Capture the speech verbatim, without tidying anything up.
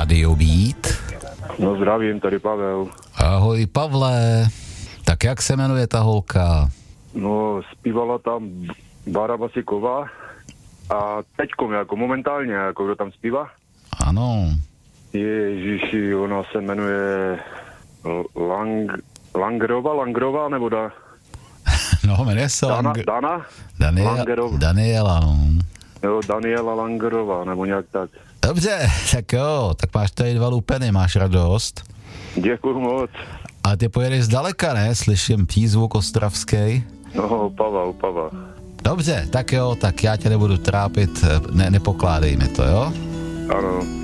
Rádio Beat. No zdravím, tady Pavel. Ahoj Pavle, tak jak se jmenuje ta holka? No zpívala tam Bára Vasiková a teďkom jako momentálně, jako kdo tam zpívá? Ano. Ježiši, ona se jmenuje Lang, Langrova, Langrova, nebo da? No, jmenuje se Dana, Lang... Dana? Daniel... Langerova. Daniela, no. Jo, Daniela Langerová, nebo nějak tak. Dobře, tak jo, tak máš tady dva lupeny, máš radost. Děkuju moc. A ty pojedeš zdaleka, ne? Slyším přízvuk ostravský. No, Pava, Upava. Dobře, tak jo, tak já tě nebudu trápit, ne, nepokládej mi to, jo? Ano.